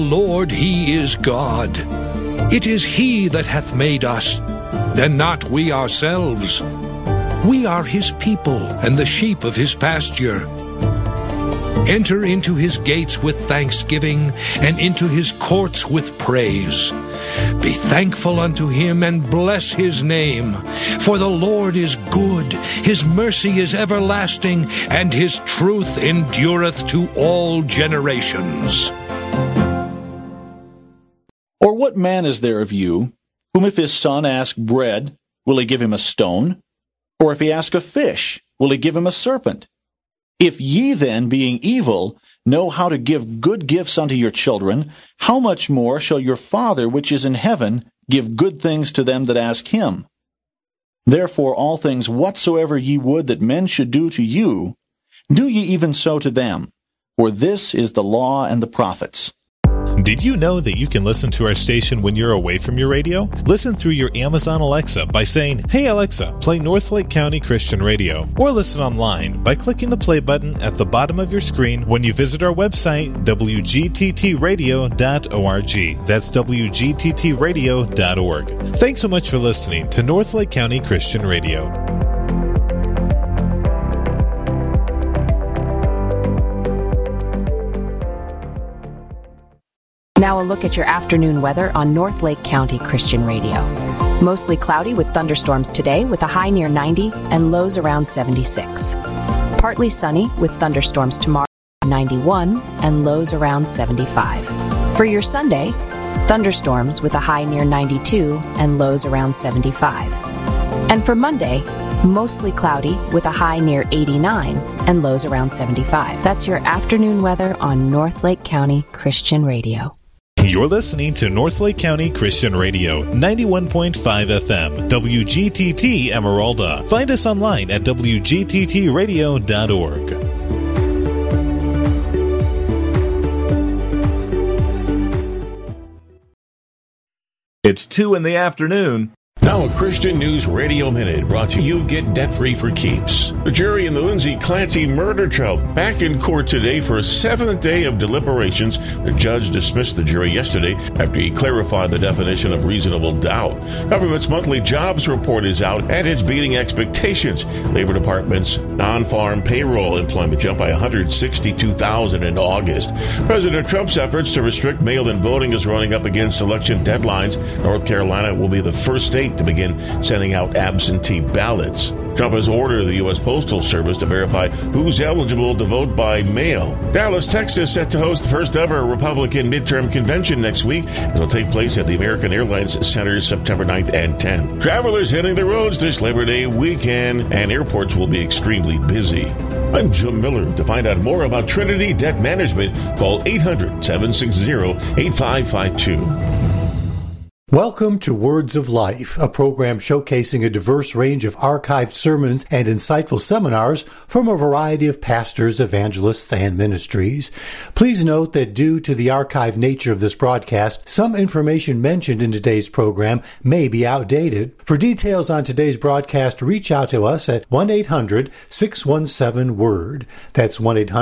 Lord, He is God. It is He that hath made us, and not we ourselves. We are His people, and the sheep of His pasture. Enter into His gates with thanksgiving, and into His courts with praise. Be thankful unto Him, and bless His name. For the Lord is good, His mercy is everlasting, and His truth endureth to all generations. Or what man is there of you, whom if his son ask bread, will he give him a stone? Or if he ask a fish, will he give him a serpent? If ye then, being evil, know how to give good gifts unto your children, how much more shall your Father which is in heaven give good things to them that ask Him? Therefore all things whatsoever ye would that men should do to you, do ye even so to them. For this is the law and the prophets. Did you know that you can listen to our station when you're away from your radio? Listen through your Amazon Alexa by saying, "Hey Alexa, play Northlake County Christian Radio." Or listen online by clicking the play button at the bottom of your screen when you visit our website, wgttradio.org. That's wgttradio.org. Thanks so much for listening to Northlake County Christian Radio. Now a look at your afternoon weather on Northlake County Christian Radio. Mostly cloudy with thunderstorms today with a high near 90 and lows around 76. Partly sunny with thunderstorms tomorrow 91 and lows around 75. For your Sunday, thunderstorms with a high near 92 and lows around 75. And for Monday, mostly cloudy with a high near 89 and lows around 75. That's your afternoon weather on Northlake County Christian Radio. You're listening to Northlake County Christian Radio, 91.5 FM, WGTT Emeralda. Find us online at wgttradio.org. It's 2 in the afternoon. Now a Christian News Radio Minute brought to you Get Debt-Free for Keeps. The jury in the Lindsay Clancy murder trial back in court today for a 7th day of deliberations. The judge dismissed the jury yesterday after he clarified the definition of reasonable doubt. Government's monthly jobs report is out and it's beating expectations. Labor Department's non-farm payroll employment jumped by 162,000 in August. President Trump's efforts to restrict mail-in voting is running up against election deadlines. North Carolina will be the first state to begin sending out absentee ballots. Trump has ordered the U.S. Postal Service to verify who's eligible to vote by mail. Dallas, Texas, set to host the first ever Republican midterm convention next week. It will take place at the American Airlines Center September 9th and 10th. Travelers hitting the roads this Labor Day weekend, and airports will be extremely busy. I'm Jim Miller. To find out more about Trinity Debt Management, call 800-760-8552. Welcome to Words of Life, a program showcasing a diverse range of archived sermons and insightful seminars from a variety of pastors, evangelists, and ministries. Please note that due to the archived nature of this broadcast, some information mentioned in today's program may be outdated. For details on today's broadcast, reach out to us at 1-800-617-WORD. That's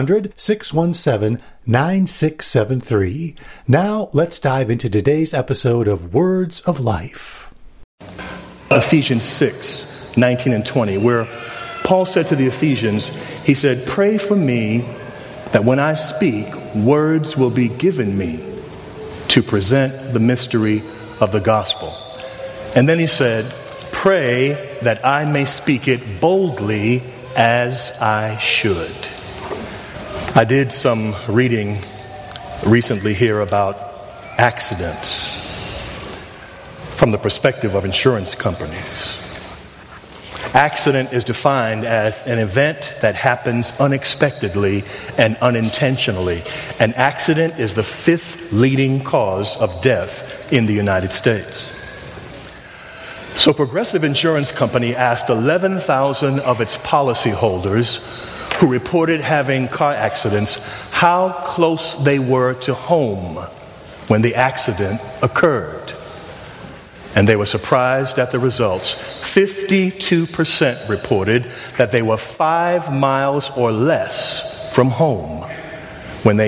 1-800-617-9673. Now, let's dive into today's episode of Words of Life. Ephesians 6, 19 and 20, where Paul said to the Ephesians, he said, "Pray for me that when I speak, words will be given me to present the mystery of the gospel." And then he said, "Pray that I may speak it boldly as I should." I did some reading recently here about accidents from the perspective of insurance companies. Accident is defined as an event that happens unexpectedly and unintentionally. An accident is the 5th leading cause of death in the United States. So Progressive Insurance Company asked 11,000 of its policyholders who reported having car accidents how close they were to home when the accident occurred. And they were surprised at the results. 52% reported that they were 5 miles or less from home when they